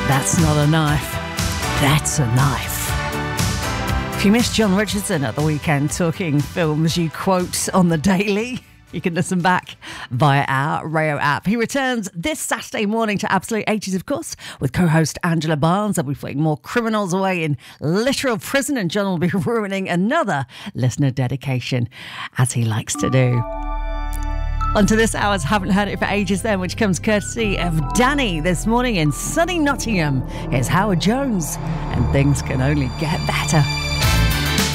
That's not a knife. That's a knife. If you missed John Richardson at the weekend talking films you quote on the daily, you can listen back via our Rayo app. He returns this Saturday morning to Absolute 80s, of course, with co-host Angela Barnes. They'll be putting more criminals away in literal prison, and John will be ruining another listener dedication, as he likes to do. On to this hour's Haven't Heard It For Ages then, which comes courtesy of Danny this morning in sunny Nottingham. Here's Howard Jones, and things can only get better.